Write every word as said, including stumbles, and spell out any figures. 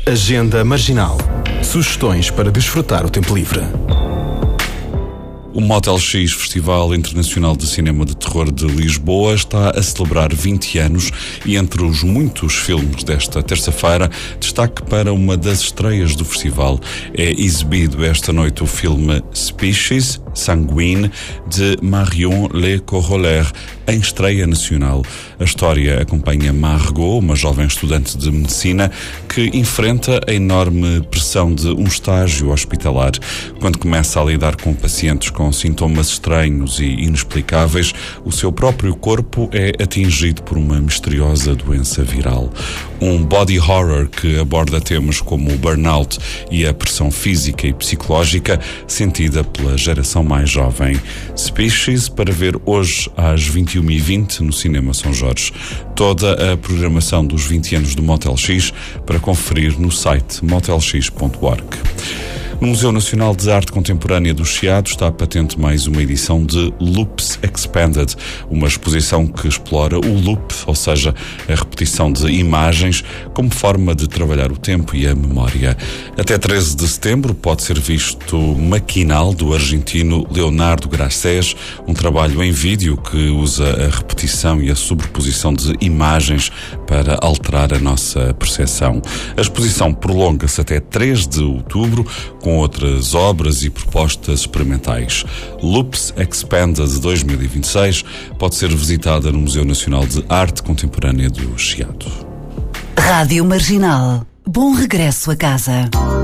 Agenda Marginal. Sugestões para desfrutar o tempo livre. O Motel X, Festival Internacional de Cinema de Terror de Lisboa, está a celebrar vinte anos e entre os muitos filmes desta terça-feira, destaque para uma das estreias do festival. É exibido esta noite o filme Species, Sanguine, de Marion Le Corollaire, em estreia nacional. A história acompanha Margot, uma jovem estudante de medicina que enfrenta a enorme pressão de um estágio hospitalar. Quando começa a lidar com pacientes com sintomas estranhos e inexplicáveis, o seu próprio corpo é atingido por uma misteriosa doença viral. Um body horror que aborda temas como o burnout e a pressão física e psicológica sentida pela geração mais jovem. Species, para ver hoje às vinte e uma e vinte no Cinema São Jorge. Toda a programação dos vinte anos do Motel X para conferir no site motel x ponto org. No Museu Nacional de Arte Contemporânea do Chiado está patente mais uma edição de Loops Expanded, uma exposição que explora o loop, ou seja, a repetição de imagens, como forma de trabalhar o tempo e a memória. Até treze de setembro pode ser visto Maquinal, do argentino Leonardo Garcés, um trabalho em vídeo que usa a repetição e a sobreposição de imagens para alterar a nossa percepção. A exposição prolonga-se até três de outubro, com outras obras e propostas experimentais. Loops Expanded dois mil e vinte e seis pode ser visitada no Museu Nacional de Arte Contemporânea do Chiado. Rádio Marginal. Bom regresso a casa.